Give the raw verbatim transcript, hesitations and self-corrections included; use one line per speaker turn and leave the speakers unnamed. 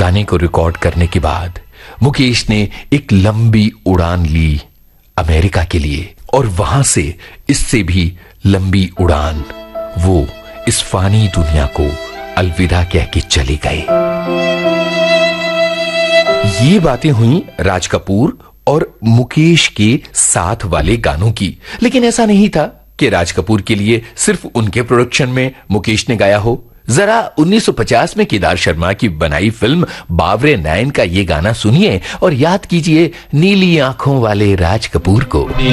गाने को रिकॉर्ड करने के बाद मुकेश ने एक लंबी उड़ान ली अमेरिका के लिए, और वहां से इससे भी लंबी उड़ान वो इस फानी दुनिया को अलविदा कह के चले गए। ये बातें हुई राज कपूर और मुकेश के साथ वाले गानों की, लेकिन ऐसा नहीं था कि राज कपूर के लिए सिर्फ उनके प्रोडक्शन में मुकेश ने गाया हो। जरा उन्नीस सौ पचास में केदार शर्मा की बनाई फिल्म बावरे नैन का ये गाना सुनिए और याद कीजिए नीली आंखों वाले राज कपूर को।